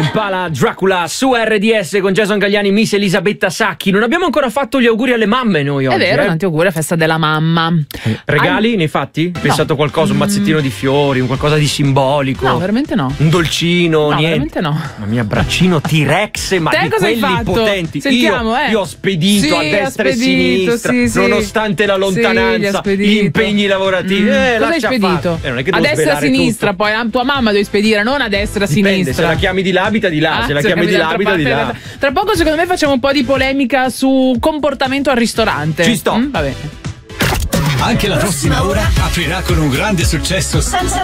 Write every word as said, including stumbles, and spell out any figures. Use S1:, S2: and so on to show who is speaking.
S1: Impala Dracula su R D S con Jason Galliani, Miss Elisabetta Sacchi. Non abbiamo ancora fatto gli auguri alle mamme noi oggi.
S2: È vero,
S1: eh?
S2: tanti auguri, a festa della mamma.
S1: Regali
S2: An-
S1: ne hai fatti?
S2: No.
S1: Pensato qualcosa, un mazzettino di fiori, un qualcosa di simbolico?
S2: No, veramente no.
S1: Un dolcino,
S2: No,
S1: niente.
S2: veramente no.
S1: Mamma mia, braccino T-Rex, ma
S2: Te
S1: di
S2: cosa hai
S1: quelli
S2: fatto?
S1: potenti.
S2: Sentiamo,
S1: io,
S2: eh.
S1: io ho spedito
S2: Sì,
S1: a destra
S2: ha
S1: e
S2: spedito,
S1: sinistra,
S2: sì, sì.
S1: nonostante la
S2: Sì, gli
S1: lontananza,
S2: ha spedito.
S1: gli impegni lavorativi.
S2: Mm.
S1: Eh,
S2: Cosa hai
S1: lascia
S2: spedito?
S1: fare. Eh, non è che
S2: a
S1: devo
S2: destra e a
S1: svelare
S2: sinistra,
S1: tutto.
S2: poi a tua mamma devi spedire, non a destra e a
S1: Dipende,
S2: sinistra.
S1: se la chiami di là abita di là,
S2: Ah,
S1: se la
S2: se
S1: chiami di là
S2: dall'altra
S1: abita di
S2: parte,
S1: là.
S2: Tra poco secondo me facciamo un po' di polemica su comportamento al ristorante.
S1: Ci sto.
S2: Mm, va bene.
S3: Anche la prossima ora aprirà con un grande successo
S4: Senza